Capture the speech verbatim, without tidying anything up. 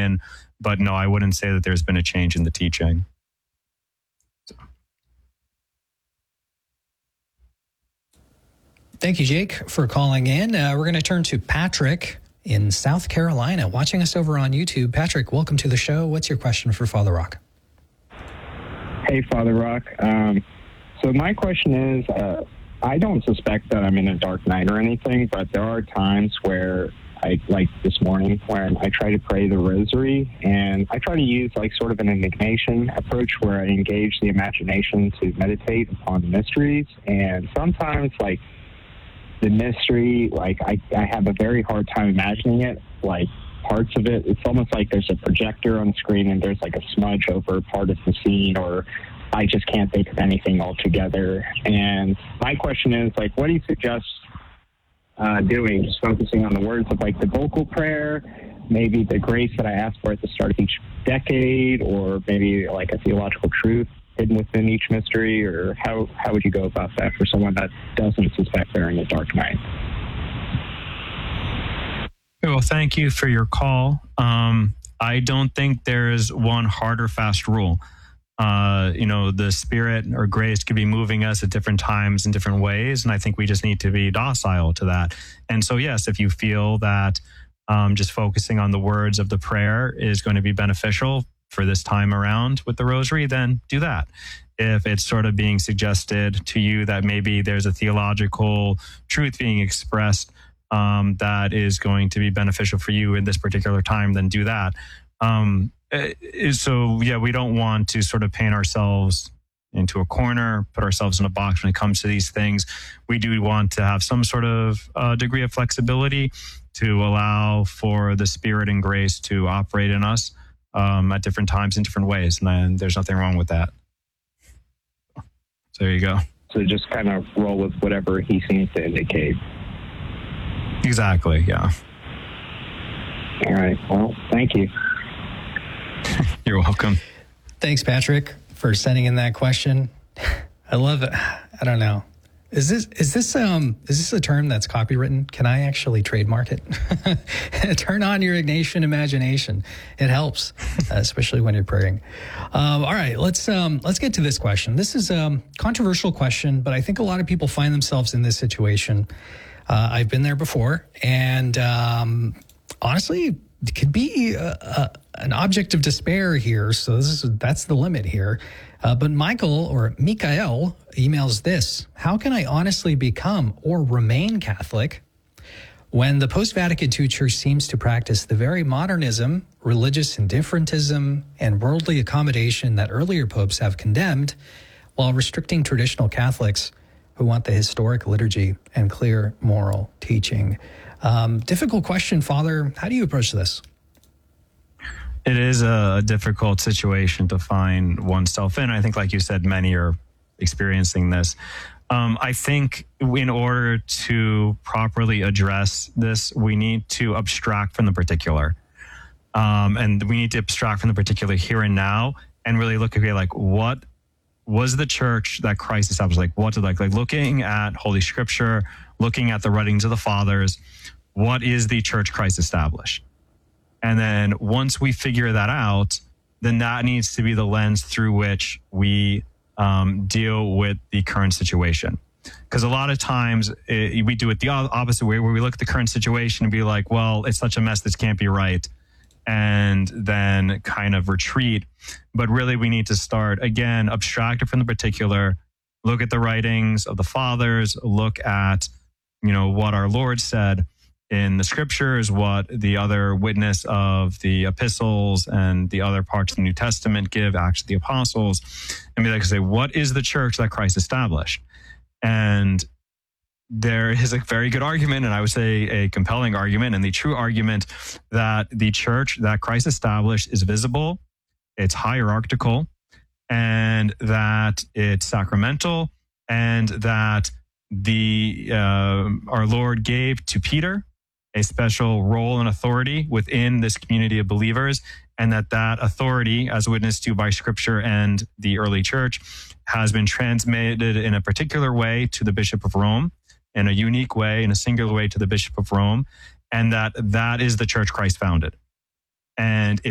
in. But no, I wouldn't say that there's been a change in the teaching. So. Thank you, Jake, for calling in. Uh, we're going to turn to Patrick in South Carolina, watching us over on YouTube. Patrick, welcome to the show. What's your question for Father Rock? Hey, Father Rock. Um, so my question is, uh, I don't suspect that I'm in a dark night or anything, but there are times where I, like this morning, when I try to pray the rosary, and I try to use like sort of an indignation approach where I engage the imagination to meditate upon the mysteries. And sometimes, like, the mystery, like, I, I have a very hard time imagining it. Like, parts of it, it's almost like there's a projector on the screen and there's like a smudge over part of the scene, or I just can't think of anything altogether. And my question is, like, what do you suggest uh, doing? Just focusing on the words of, like, the vocal prayer, maybe the grace that I ask for at the start of each decade, or maybe like a theological truth hidden within each mystery, or how, how would you go about that for someone that doesn't suspect they're in a dark night? Well, thank you for your call. Um, I don't think there is one hard or fast rule. Uh, you know, the Spirit or grace could be moving us at different times in different ways, and I think we just need to be docile to that. And so, yes, if you feel that um, just focusing on the words of the prayer is going to be beneficial for this time around with the rosary, then do that. If it's sort of being suggested to you that maybe there's a theological truth being expressed um, that is going to be beneficial for you in this particular time, then do that. Um, so, yeah, we don't want to sort of paint ourselves into a corner, put ourselves in a box when it comes to these things. We do want to have some sort of uh, degree of flexibility to allow for the Spirit and grace to operate in us um, at different times in different ways. And then there's nothing wrong with that. So there you go. So just kind of roll with whatever he seems to indicate. Exactly, yeah. All right. Well, thank you. You're welcome. Thanks, Patrick, for sending in that question. I love it. I don't know. Is this is this um is this a term that's copywritten? Can I actually trademark it? Turn on your Ignatian imagination. It helps, especially when you're praying. Um, all right, let's um let's get to this question. This is a controversial question, but I think a lot of people find themselves in this situation. Uh, I've been there before, and um, honestly, it could be a, a, an object of despair here. So this is that's the limit here. Uh, but Michael or Mikael emails this: how can I honestly become or remain Catholic when the post-Vatican two Church seems to practice the very modernism, religious indifferentism, and worldly accommodation that earlier popes have condemned, while restricting traditional Catholics who want the historic liturgy and clear moral teaching? Um, difficult question, Father. How do you approach this? It is a difficult situation to find oneself in. I think, like you said, many are experiencing this. Um, I think in order to properly address this, we need to abstract from the particular. Um, and we need to abstract from the particular here and now and really look at, like, what was the church that Christ established? Like, what did, like, like looking at Holy Scripture, looking at the writings of the fathers, what is the church Christ established? And then once we figure that out, then that needs to be the lens through which we um, deal with the current situation. Because a lot of times it, we do it the opposite way, where we look at the current situation and be like, well, it's such a mess, this can't be right, and then kind of retreat. But really we need to start, again, abstract it from the particular, look at the writings of the fathers, look at, you know, what our Lord said in the scriptures, what the other witness of the epistles and the other parts of the New Testament give, Acts of the Apostles, and be like, say, what is the church that Christ established? And there is a very good argument, and I would say a compelling argument, and the true argument that the church that Christ established is visible, it's hierarchical, and that it's sacramental, and that the uh, our Lord gave to Peter a special role and authority within this community of believers, and that that authority, as witnessed to by Scripture and the early church, has been transmitted in a particular way to the Bishop of Rome, in a unique way, in a singular way to the Bishop of Rome, and that that is the church Christ founded. And